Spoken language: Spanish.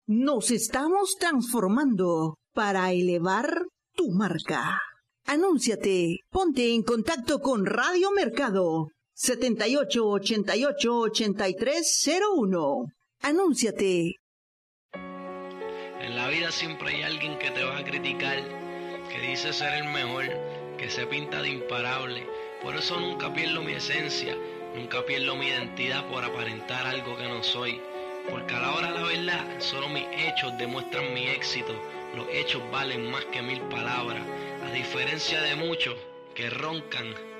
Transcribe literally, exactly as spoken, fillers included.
Nos estamos transformando para elevar tu marca. Anúnciate, ponte en contacto con Radio Mercado setenta y ocho, ochenta y ocho, ochenta y tres cero uno. Anúnciate. En la vida siempre hay alguien que te va a criticar, que dice ser el mejor, que se pinta de imparable. Por eso nunca pierdo mi esencia, nunca pierdo mi identidad por aparentar algo que no soy. Porque a la hora de la verdad, solo mis hechos demuestran mi éxito. Los hechos valen más que mil palabras, a diferencia de muchos que roncan